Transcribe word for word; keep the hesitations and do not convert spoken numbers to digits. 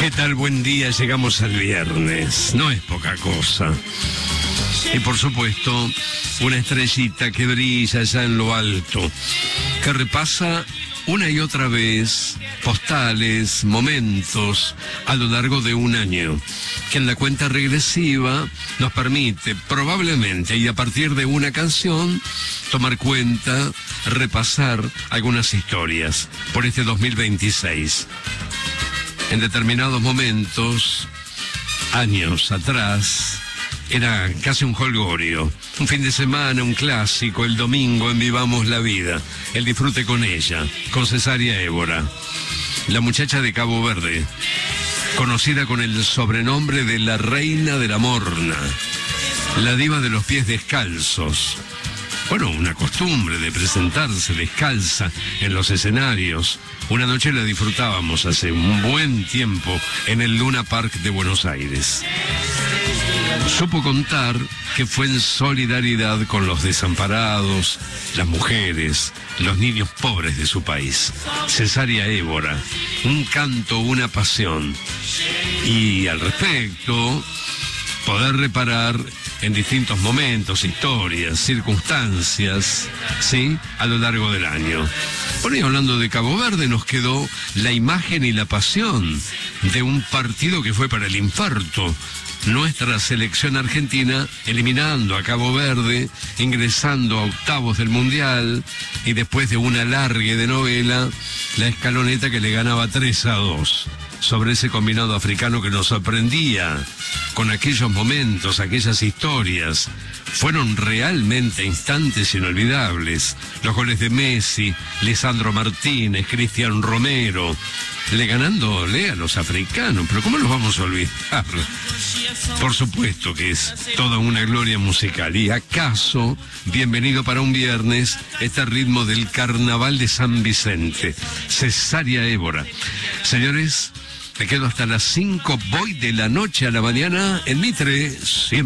¿Qué tal? Buen día, llegamos al viernes. No es poca cosa. Y por supuesto, una estrellita que brilla allá en lo alto, que repasa una y otra vez postales, momentos a lo largo de un año, que en la cuenta regresiva nos permite probablemente, y a partir de una canción, tomar cuenta, repasar algunas historias por este dos mil veintiséis. En determinados momentos, años atrás, era casi un jolgorio. Un fin de semana, un clásico, el domingo en Vivamos la Vida. El disfrute con ella, con Cesárea Évora, la muchacha de Cabo Verde, conocida con el sobrenombre de la Reina de la Morna, la diva de los pies descalzos. Bueno, una costumbre de presentarse descalza en los escenarios. Una noche la disfrutábamos hace un buen tiempo en el Luna Park de Buenos Aires. Supo contar que fue en solidaridad con los desamparados, las mujeres, los niños pobres de su país. Cesárea Évora, un canto, una pasión. Y al respecto, poder reparar en distintos momentos, historias, circunstancias, ¿sí?, a lo largo del año. Por ahí, hablando de Cabo Verde, nos quedó la imagen y la pasión de un partido que fue para el infarto. Nuestra selección argentina eliminando a Cabo Verde, ingresando a octavos del Mundial, y después de una largue de novela, la escaloneta que le ganaba tres a dos sobre ese combinado africano que nos sorprendía con aquellos momentos, aquellas historias. Fueron realmente instantes inolvidables. Los goles de Messi, Lisandro Martínez, Cristian Romero, le ganándole a los africanos. Pero ¿cómo los vamos a olvidar? Por supuesto que es toda una gloria musical. Y acaso, bienvenido para un viernes, este ritmo del Carnaval de San Vicente. Cesárea Évora. Señores, me quedo hasta las cinco, voy de la noche a la mañana en Mitre, siempre.